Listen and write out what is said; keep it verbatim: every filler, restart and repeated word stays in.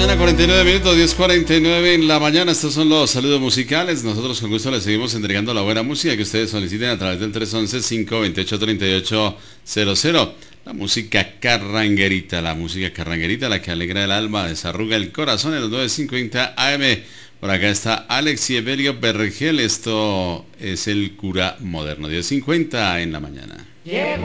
mañana, cuarenta y nueve minutos, diez cuarenta y nueve en la mañana. Estos son los saludos musicales. Nosotros con gusto les seguimos entregando la buena música que ustedes soliciten a través del tres once, cinco veintiocho, treinta y ocho cero cero. La música carranguerita, la música carranguerita, la que alegra el alma, desarruga el corazón en los nueve cincuenta A M. Por acá está Alex y Evelio Bergel. Esto es el cura moderno, diez cincuenta en la mañana. Llegó